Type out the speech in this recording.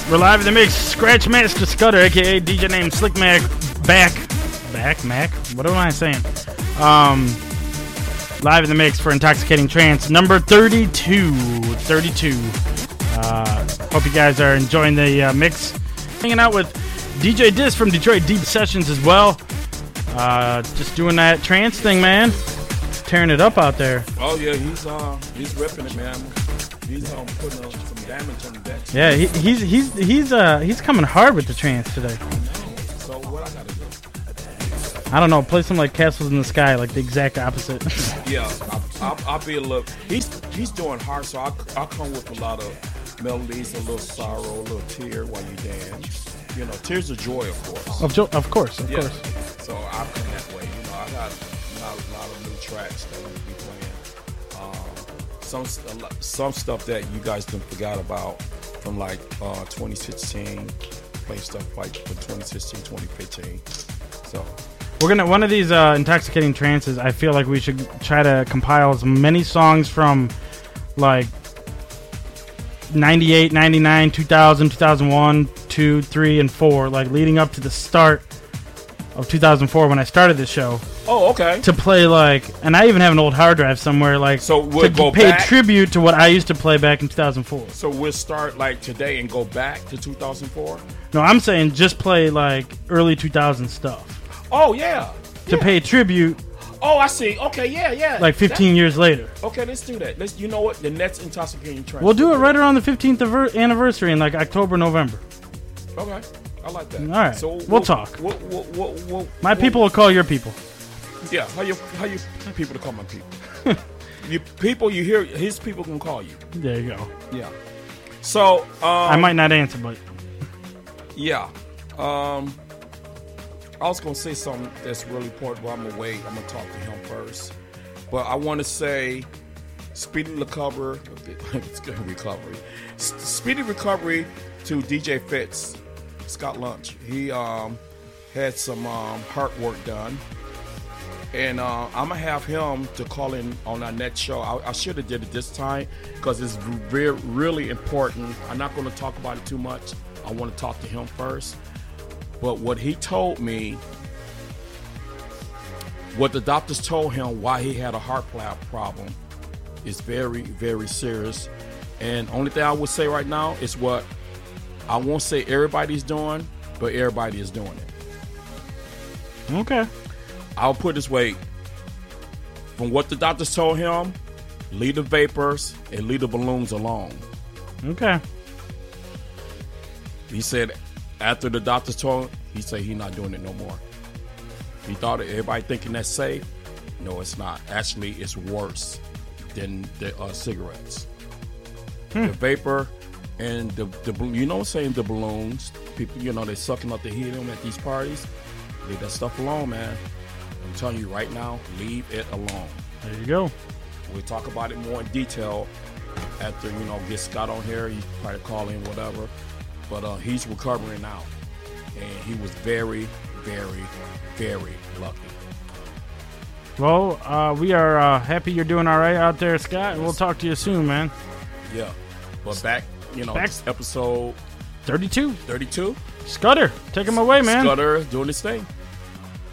We're live in the mix. Scratch Master Scudder, aka DJ name Slick Mac, back, Mac. What am I saying? Live in the mix for Intoxicating Trance, number 32. Hope you guys are enjoying the mix. Hanging out with DJ Dis from Detroit Deep Sessions as well. Just doing that trance thing, man. Tearing it up out there. Oh yeah, he's ripping it, man. He's putting some damage on the deck. Yeah, he's coming hard with the trance today. So what I gotta do? I don't know. Play something like Castles in the Sky, like the exact opposite. Yeah, I'll be a little. He's doing hard, so I'll come with a lot of melodies, a little sorrow, a little tear while you dance. You know, tears of joy, of course. Of course. So I'll come that way. You know, I got a lot of new tracks that we'll be playing. Some stuff that you guys done forgot about from like 2016. Play stuff like from 2016, 2015. So. We're gonna one of these Intoxicating Trances. I feel like we should try to compile as many songs from like 98, 99, 2000, 2001, 2, 3, and 4, like leading up to the start of 2004 when I started this show. Oh, okay. To play like, and I even have an old hard drive somewhere, like so we'll to pay back? tribute to what I used to play back in 2004. So we'll start like today and go back to 2004. No, I'm saying just play like early 2000 stuff. Oh yeah. To pay tribute. Oh, I see. Okay, yeah. Like 15 years later. Okay, let's do that. You know what? The next Intoxicating Trance. We'll do it right around the 15th anniversary in like October, November. Okay, I like that. All right, so we'll talk. My people will call your people. Yeah, how you people to call my people? You hear his people can call you. There you go. Yeah. So I might not answer, but yeah. I was gonna say something that's really important, but I'm gonna wait. I'm gonna talk to him first. But I want to say, speedy recovery. Speedy recovery to DJ Fitz, Scott Lunch. He had some heart work done, and I'm gonna have him to call in on our next show. I should have did it this time because it's really important. I'm not gonna talk about it too much. I want to talk to him first. But what he told me, what the doctors told him why he had a heart problem is very, very serious. And only thing I would say right now is what I won't say everybody's doing, but everybody is doing it. Okay. I'll put it this way. From what the doctors told him, leave the vapors and leave the balloons alone. Okay. He said after the doctors told him, he said he's not doing it no more. He thought everybody thinking that's safe. No, it's not. Actually, it's worse than the cigarettes. The vapor and the you know what I'm saying, the balloons. People, you know, they sucking up the helium at these parties. Leave that stuff alone, man. I'm telling you right now, leave it alone. There you go. We'll talk about it more in detail after, you know, get Scott on here. He probably call in, whatever. But he's recovering now. And he was very, very, very lucky. Well, we are happy you're doing all right out there, Scott. We'll talk to you soon, man. Yeah. But back, you know, episode 32. 32. Scudder, take him away, man. Scudder doing his thing.